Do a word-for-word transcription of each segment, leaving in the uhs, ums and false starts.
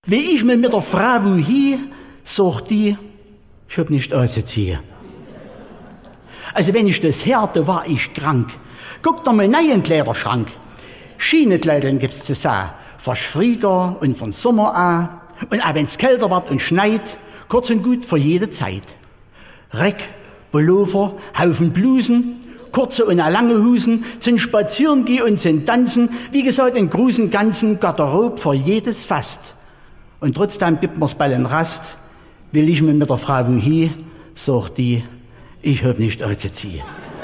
Wie ich mir mit der Frau hier, sagt die, ich hab nicht anzuziehen. Also wenn ich das hörte, war ich krank. Guckt doch mal in den Kleiderschrank. Schienekleideln gibt's zu sagen. Von Frühjahr und von Sommer an. Und auch wenn's kälter wird und schneit, kurz und gut für jede Zeit. Reck, Pullover, Haufen Blusen, kurze und auch lange Hosen, zum Spazierengehen und zum Tanzen, wie gesagt, einen großen ganzen Garderobe für jedes Fast. Und trotzdem gibt mir's bald einen Rast, will ich mir mit der Frau hier, sagt die, ich hab nicht anzuziehen.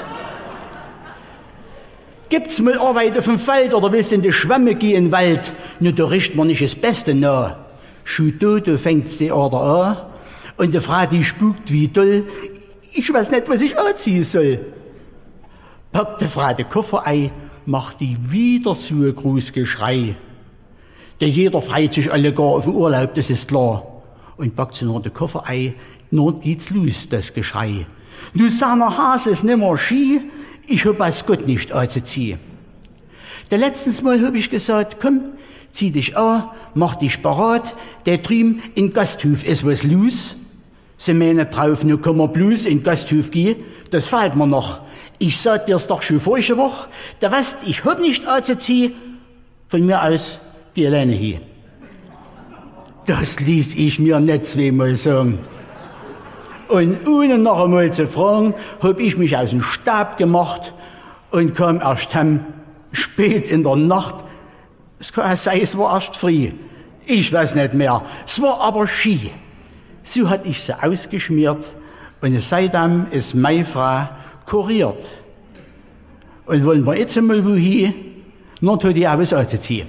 Gibt's mal Arbeit auf dem Feld oder willst in die Schwemme gehen in den Wald? Nur da richtet man nicht das Beste nach. Schuh da, da fängt's die Ader an. Und die Frau, die spukt wie doll. Ich weiß nicht, was ich anziehen soll. Packt die Frau den Koffer ein, macht die wieder so ein großes Geschrei. Denn jeder freut sich alle gar auf den Urlaub, das ist klar. Und packt sie noch den Koffer ein, nun geht's los, das Geschrei. Du seiner Hase ist nimmer Ski, ich hab als Gott nicht anzuziehen. Der letztens Mal hab ich gesagt, komm, zieh dich an, mach dich parat, der drüben in Gasthof ist was los. Sie meinen drauf, nu kann man bloß in Gasthof gehen, das fehlt mir noch. Ich sag dir's doch schon vorige Woche, der weißt, ich hab nicht anzuziehen, von mir aus, geh alleine hin. Das ließ ich mir nicht zweimal sagen. Und ohne noch einmal zu fragen, hab ich mich aus dem Stab gemacht und kam erst heim, spät in der Nacht. Es kann auch sein, es war erst früh. Ich weiß nicht mehr. Es war aber Ski. So hat ich sie ausgeschmiert und seitdem ist meine Frau kuriert. Und wollen wir jetzt einmal wohin, nur tut die auch was anzuziehen.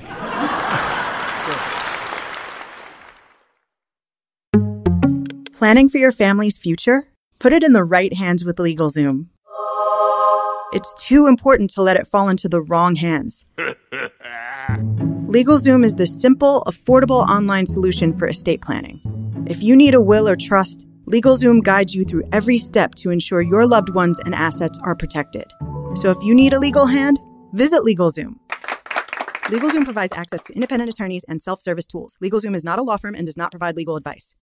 Planning for your family's future? Put it in the right hands with LegalZoom. It's too important to let it fall into the wrong hands. LegalZoom is the simple, affordable online solution for estate planning. If you need a will or trust, LegalZoom guides you through every step to ensure your loved ones and assets are protected. So if you need a legal hand, visit LegalZoom. LegalZoom provides access to independent attorneys and self-service tools. LegalZoom is not a law firm and does not provide legal advice.